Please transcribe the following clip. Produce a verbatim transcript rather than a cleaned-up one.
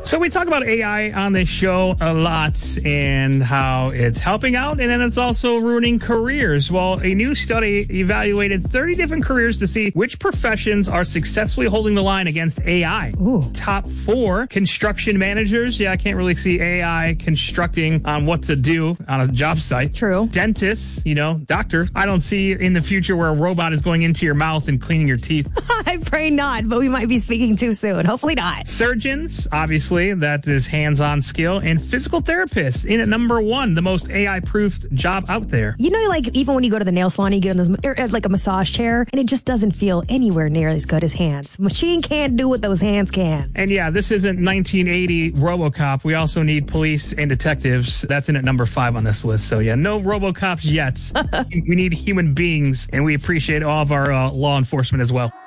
So we talk about A I on this show a lot and how it's helping out and then it's also ruining careers. Well, a new study evaluated thirty different careers to see which professions are successfully holding the line against A I. Ooh. Top four, construction managers. Yeah, I can't really see A I constructing on what to do on a job site. True. Dentists, you know, doctor. I don't see in the future where a robot is going into your mouth and cleaning your teeth. I pray not, but we might be speaking too soon. Hopefully not. Surgeons, obviously. That is hands-on skill. And physical therapists in at number one, the most A I-proofed job out there. You know, like, even when you go to the nail salon, you get on those, or, uh, like a massage chair, and it just doesn't feel anywhere near as good as hands. Machine can't do what those hands can. And yeah, this isn't nineteen eighty RoboCop. We also need police and detectives. That's in at number five on this list. So yeah, no RoboCops yet. We need human beings, and we appreciate all of our uh, law enforcement as well.